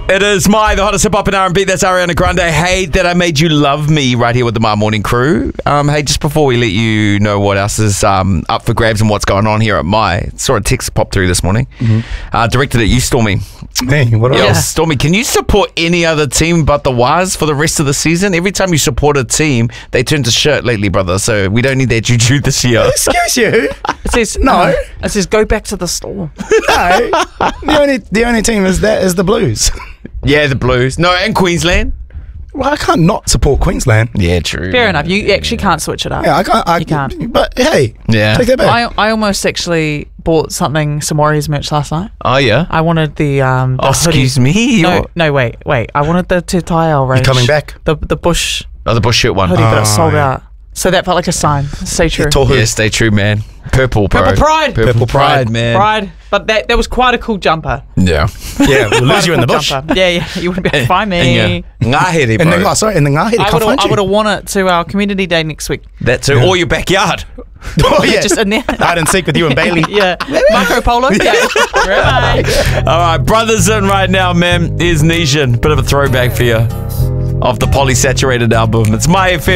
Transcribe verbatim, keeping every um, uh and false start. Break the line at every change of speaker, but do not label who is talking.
It is my, the hottest hip-hop and R and B. That's Ariana Grande. Hey, that I made you love me right here with the My Morning Crew. Um, hey, just before we let you know what else is um, up for grabs and what's going on here at My, saw a text pop through this morning. Mm-hmm. Uh, directed at you, Stormy.
Hey, what
Yo,
else?
Stormy, can you support any other team but the Waz for the rest of the season? Every time you support a team, they turn to shit lately, brother. So we don't need that juju this year.
Excuse you?
It says
No.
uh, it says go back to the store.
No. The only the only team is that is the Blues.
Yeah, the Blues. No, and Queensland.
Well, I can't not support Queensland.
Yeah, true.
Fair enough. You actually can't switch it up.
Yeah, I can't. I,
You can't.
But hey,
Yeah.
take that back.
I I almost actually bought something, some Warriors merch last night.
Oh, yeah?
I wanted the um. The
Oh, excuse me.
No,
You're-
no, wait, wait. I wanted the Te Tai range.
coming back?
The the Bush
Oh, the bush shirt one.
hoodie, but
Oh,
it's sold
yeah.
out. So that felt like a sign. Stay true.
Tall hood.
Yeah, stay true, man. Purple, bro.
Purple pride.
Purple,
Purple
pride,
pride.
man.
Pride, but that that was quite a cool jumper.
Yeah.
Yeah, we'll lose you in the
Quite a
bush.
cool jumper. Yeah, yeah. You wouldn't be able to find me.
And yeah. Ngāhere,
And
bro.
the, oh, sorry, and the Ngāhere
I
can't
would
find
have I
you.
would have worn it to our community day next week.
That too. Or your backyard.
Oh, yeah.
Just in there.
hide and seek with you and Bailey.
Yeah. Marco Polo. Yeah. Right.
All right, brothers in right now, man. Here's Nishan. Bit of a throwback for you. Of the Polysaturated album. It's My F M.